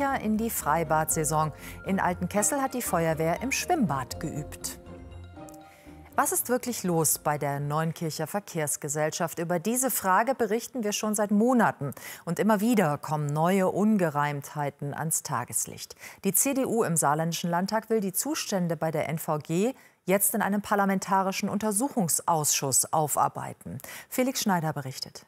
wieder in die Freibad-Saison. In Altenkessel hat die Feuerwehr im Schwimmbad geübt. Was ist wirklich los bei der Neunkircher Verkehrsgesellschaft? Über diese Frage berichten wir schon seit Monaten. Und immer wieder kommen neue Ungereimtheiten ans Tageslicht. Die CDU im Saarländischen Landtag will die Zustände bei der NVG jetzt in einem parlamentarischen Untersuchungsausschuss aufarbeiten. Felix Schneider berichtet.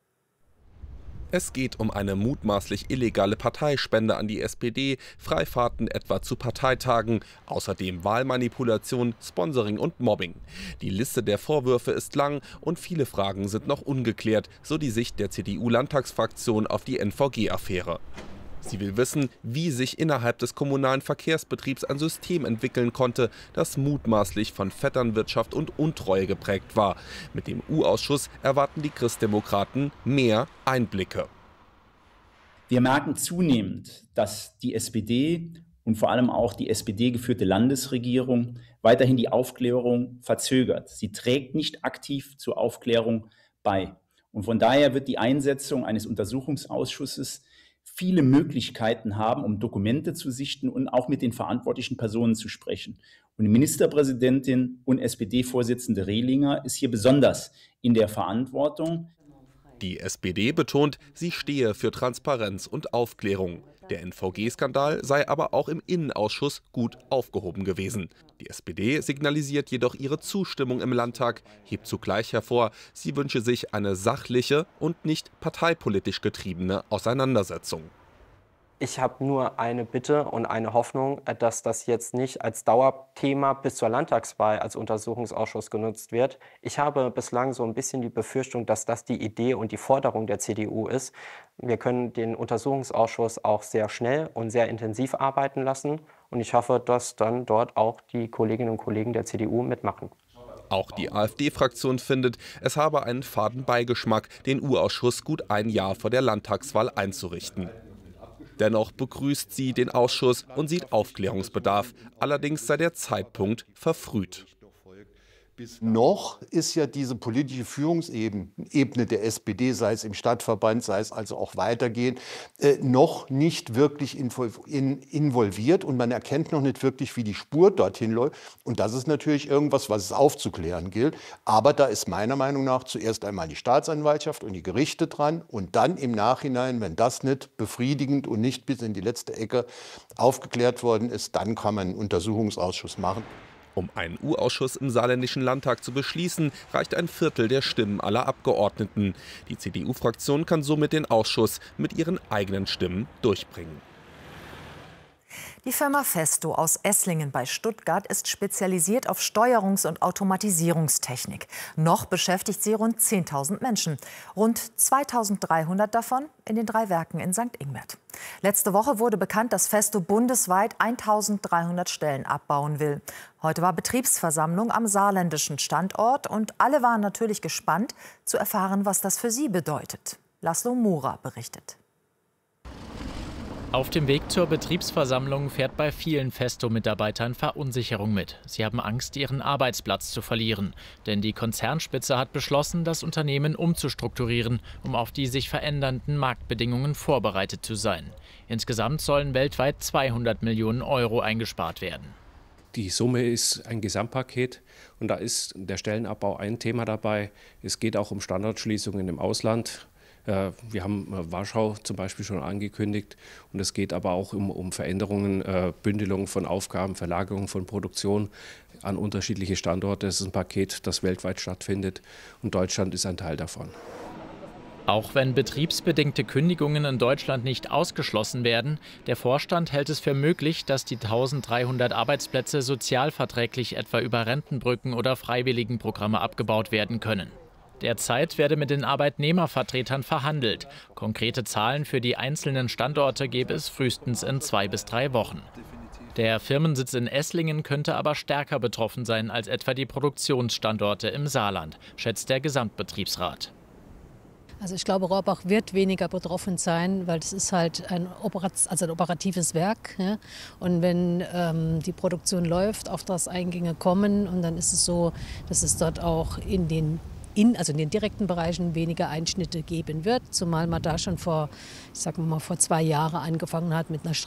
Es geht um eine mutmaßlich illegale Parteispende an die SPD, Freifahrten etwa zu Parteitagen, außerdem Wahlmanipulation, Sponsoring und Mobbing. Die Liste der Vorwürfe ist lang und viele Fragen sind noch ungeklärt, so die Sicht der CDU-Landtagsfraktion auf die NVG-Affäre. Sie will wissen, wie sich innerhalb des kommunalen Verkehrsbetriebs ein System entwickeln konnte, das mutmaßlich von Vetternwirtschaft und Untreue geprägt war. Mit dem U-Ausschuss erwarten die Christdemokraten mehr Einblicke. Wir merken zunehmend, dass die SPD und vor allem auch die SPD-geführte Landesregierung weiterhin die Aufklärung verzögert. Sie trägt nicht aktiv zur Aufklärung bei. Und von daher wird die Einsetzung eines Untersuchungsausschusses viele Möglichkeiten haben, um Dokumente zu sichten und auch mit den verantwortlichen Personen zu sprechen. Und die Ministerpräsidentin und SPD-Vorsitzende Rehlinger ist hier besonders in der Verantwortung. Die SPD betont, sie stehe für Transparenz und Aufklärung. Der NVG-Skandal sei aber auch im Innenausschuss gut aufgehoben gewesen. Die SPD signalisiert jedoch ihre Zustimmung im Landtag, hebt zugleich hervor, sie wünsche sich eine sachliche und nicht parteipolitisch getriebene Auseinandersetzung. Ich habe nur eine Bitte und eine Hoffnung, dass das jetzt nicht als Dauerthema bis zur Landtagswahl als Untersuchungsausschuss genutzt wird. Ich habe bislang so ein bisschen die Befürchtung, dass das die Idee und die Forderung der CDU ist. Wir können den Untersuchungsausschuss auch sehr schnell und sehr intensiv arbeiten lassen. Und ich hoffe, dass dann dort auch die Kolleginnen und Kollegen der CDU mitmachen. Auch die AfD-Fraktion findet, es habe einen faden Beigeschmack, den U-Ausschuss gut ein Jahr vor der Landtagswahl einzurichten. Dennoch begrüßt sie den Ausschuss und sieht Aufklärungsbedarf. Allerdings sei der Zeitpunkt verfrüht. Noch ist ja diese politische Führungsebene der SPD, sei es im Stadtverband, sei es also auch weitergehend, noch nicht wirklich involviert und man erkennt noch nicht wirklich, wie die Spur dorthin läuft. Und das ist natürlich irgendwas, was es aufzuklären gilt. Aber da ist meiner Meinung nach zuerst einmal die Staatsanwaltschaft und die Gerichte dran und dann im Nachhinein, wenn das nicht befriedigend und nicht bis in die letzte Ecke aufgeklärt worden ist, dann kann man einen Untersuchungsausschuss machen. Um einen U-Ausschuss im Saarländischen Landtag zu beschließen, reicht ein Viertel der Stimmen aller Abgeordneten. Die CDU-Fraktion kann somit den Ausschuss mit ihren eigenen Stimmen durchbringen. Die Firma Festo aus Esslingen bei Stuttgart ist spezialisiert auf Steuerungs- und Automatisierungstechnik. Noch beschäftigt sie rund 10.000 Menschen. Rund 2.300 davon in den 3 Werken in St. Ingbert. Letzte Woche wurde bekannt, dass Festo bundesweit 1.300 Stellen abbauen will. Heute war Betriebsversammlung am saarländischen Standort und alle waren natürlich gespannt zu erfahren, was das für sie bedeutet. Laszlo Mura berichtet. Auf dem Weg zur Betriebsversammlung fährt bei vielen Festo-Mitarbeitern Verunsicherung mit. Sie haben Angst, ihren Arbeitsplatz zu verlieren. Denn die Konzernspitze hat beschlossen, das Unternehmen umzustrukturieren, um auf die sich verändernden Marktbedingungen vorbereitet zu sein. Insgesamt sollen weltweit 200 Millionen Euro eingespart werden. Die Summe ist ein Gesamtpaket und da ist der Stellenabbau ein Thema dabei. Es geht auch um Standortschließungen im Ausland. Wir haben Warschau zum Beispiel schon angekündigt und es geht aber auch um Veränderungen, Bündelung von Aufgaben, Verlagerung von Produktion an unterschiedliche Standorte. Es ist ein Paket, das weltweit stattfindet und Deutschland ist ein Teil davon. Auch wenn betriebsbedingte Kündigungen in Deutschland nicht ausgeschlossen werden, der Vorstand hält es für möglich, dass die 1.300 Arbeitsplätze sozialverträglich etwa über Rentenbrücken oder Freiwilligenprogramme abgebaut werden können. Derzeit werde mit den Arbeitnehmervertretern verhandelt. Konkrete Zahlen für die einzelnen Standorte gäbe es frühestens in 2 bis 3 Wochen. Der Firmensitz in Esslingen könnte aber stärker betroffen sein als etwa die Produktionsstandorte im Saarland, schätzt der Gesamtbetriebsrat. Also ich glaube, Rohrbach wird weniger betroffen sein, weil das ist halt ein operatives Werk. Ja? Und wenn die Produktion läuft, Auftragseingänge kommen und dann ist es so, dass es dort auch in den direkten Bereichen weniger Einschnitte geben wird, zumal man da schon vor 2 Jahren angefangen hat mit einer